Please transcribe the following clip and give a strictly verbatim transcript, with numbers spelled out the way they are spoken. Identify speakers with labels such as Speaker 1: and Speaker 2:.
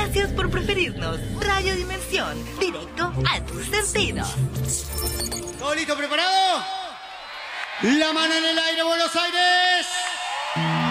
Speaker 1: Gracias por preferirnos. Radio Dimensión, directo a tus sentidos.
Speaker 2: ¿Todo listo, preparado? La mano en el aire, Buenos Aires.